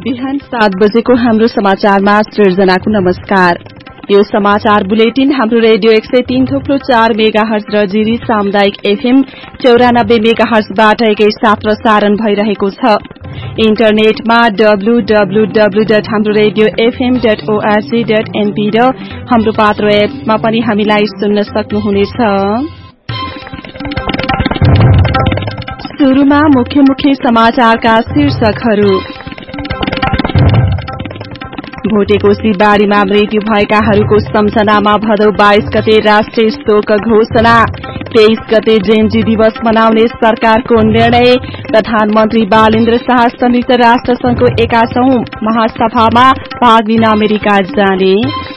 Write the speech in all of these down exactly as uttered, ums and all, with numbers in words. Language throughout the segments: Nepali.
बिहान सात बजेको हाम्रो समाचारमा सृजनाको नमस्कार। यो समाचार बुलेटिन हाम्रो रेडियो एक सय तीन थोप्लो चार मेगा हर्ज र जिरी सामुदायिक एफएम चौरानब्बे मेगा हर्जबाट एकैसाथ प्रसारण भइरहेको छ। इन्टरनेटमा डब्लु डब्लु डब्लु डट हाम्रो radio FM dot ORG dot NP र हाम्रो पात्रो एपमा पनि हामीलाई सुन्न सक्नुहुनेछ। सुरुमा मुख्य मुख्य समाचारका शीर्षकहरू। भोटेकोशी बाढ़ीमा मृत्यु भएकाहरूको सम्झनामा भदौ बाइस गते राष्ट्रिय शोक घोषणा। तेइस गते जेएनजी दिवस मनाउने सरकारको निर्णय। प्रधानमन्त्री बालेन्द्र शाह संयुक्त राष्ट्र संघको एकासौं महासभामा भाग लिन अमेरिका जाने।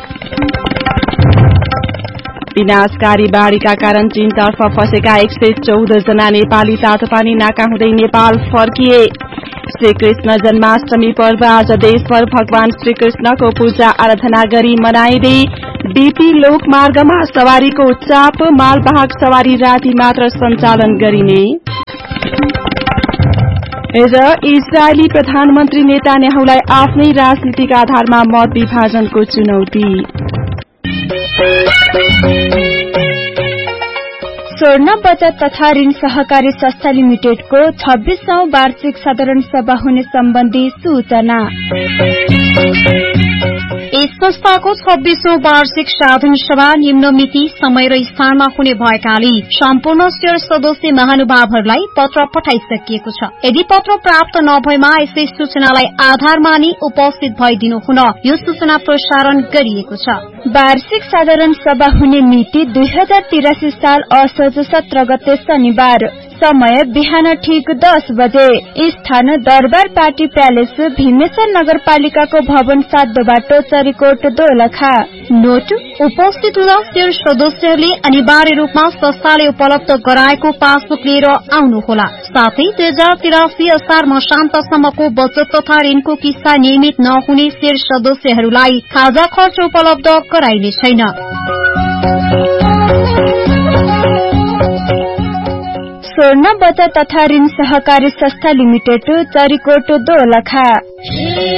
विनाशकारी बाढ़ीका कारण चीनतर्फ फँसेका एक सय चौध जना नेपाली तातोपानी नाका हुँदै नेपाल फर्किए। श्रीकृष्ण जन्माष्टमी पर्व आज देशभर भगवान श्रीकृष्णको पूजा आराधना गरी मनाइँदै। बीपी लोकमार्गमा सवारीको चाप, मालवाहक सवारी राति मात्र सञ्चालन गरिने। र इजरायली प्रधानमन्त्री नेतान्याहुलाई आफ्नै राजनीतिक आधारमा मत विभाजनको चुनौती। स्वर्ण बचत तथा ऋण सहकारी संस्था लिमिटेडको छब्बीसौं वार्षिक साधारण सभा हुने सम्बन्धी सूचना। यस संस्थाको छब्बीसौं वार्षिक साधारण सभा निम्न मिति, समय र स्थानमा हुने भएकाले सम्पूर्ण शेयर सदस्य महानुभावहरूलाई पत्र पठाइसकिएको छ। यदि पत्र प्राप्त नभएमा यसै सूचनालाई आधार मानि उपस्थित भइदिनु हुन यो सूचना प्रसारण गरिएको छ। वार्षिक साधारण सभा हुने मिति दुई हजार तिरासी साल असोज सत्र गते शनिबार। समय बिहान ठिक दस बजे। स्थान दरबार पार्टी प्यालेस, भीमेश्वर नगरपालिकाको भवन सात बाटो, चरीकोट दोलखा। नोट, उपस्थित हुँदा शेयर सदस्यहरूले अनिवार्य रूपमा संस्थाले उपलब्ध गराएको पासबुक लिएर आउनुहोला। साथै दुई हजार तिरासी असार मसान्तसम्मको बचत तथा ऋणको किस्ता नियमित नहुने शेयर सदस्यहरूलाई खाजा खर्च उपलब्ध गराइने छैन। स्वर्ण बचत तथा ऋण सहकारी संस्था लिमिटेड, चरीकोट दोलखा।